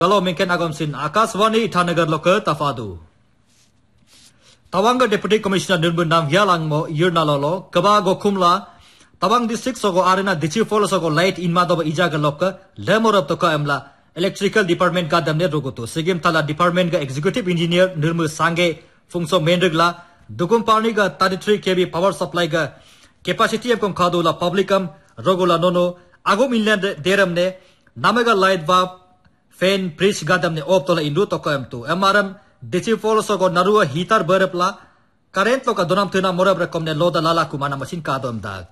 Kalau mungkin agam sin Akaswani Itanagar Loka Tafadu. Tawanga Deputy Commissioner Nirbun Nam Yalang Mo Yurna Lolo, Kabago Kumla, Tawang District Sogo Arena, Dichi Follow Sogo Light in Madova Ijaga Loka, Lemor of Toka Emla, Electrical Department Gadam Nerogutu, Sigim Tala Department Executive Engineer Nirmu Sange, Fungso Mendrigla, Dugum Parniga 33 kV power supply ga capacity of Kadula Publicum, Rogula Nono, Agum Inland Deramne, Namaga Light Valve, Fan Priest Gadamne Optola Indu Toka M2, MRM, Dichi Follow Sogo Narua Hitar Berepla, Current Loka Donam Tuna Morabra Comne Loda Lala Kumana Machine Kadam Dag.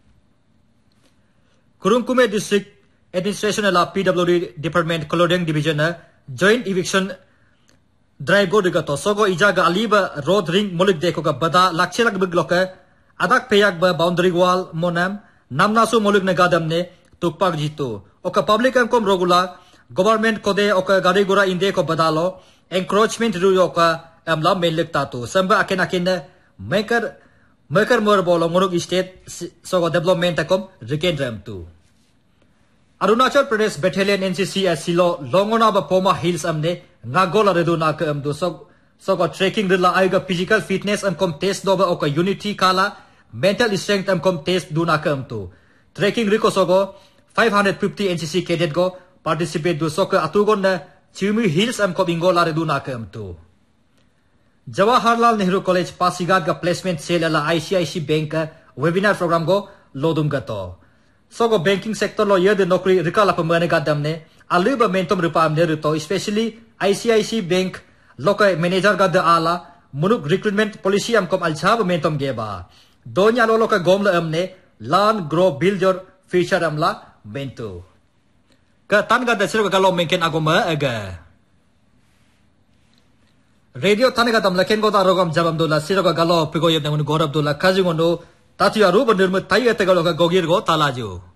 Kurumkume District Administration la PWD Department Clothing Division Joint Eviction Drive go digato sogo ijaga aliba road ring mulik deko ga bada lakchelak bigloke adak peyak ba boundary wall monam namnasu mulik ne gadam ne tukpak jitu oka public kom rogula government kode oka gari gura inde ko badalo encroachment ru oka amla melik tatu samba aken aken maker mor bolo muruk state sogo development kom regain ram tu Arunachal Pradesh Battalion NCC as Silo Longona ba Poma Hills amne Nagola redu na ka amdu sogo trekking rila aiga physical fitness am kom test doba oka unity kala mental strength am kom test du na ka amtu trekking riko sogo 550 NCC cadet go participate du soka atugon na Chimi Hills am kom ingola redu na ka amtu Jawaharlal Nehru College Pasigat ga placement sale la ICIC Bank webinar program go lodum gato Sogo banking sector lo yede nokri rikala pemane gadamne aluba mentom rupa amne ruto especially ICIC Bank loka manager gada ala munuk recruitment policy am kom alchab mentom geba donya lo loka gomla amne learn grow build your future amla mentu ka tan gada sir ka lo menken agoma aga radio tan gada mlaken goda rogam jabam dola sir ka galo pigo yeb ngun gorab dola kajungono Tati aru bandirmu tayi ete galo ka gogir go talaju.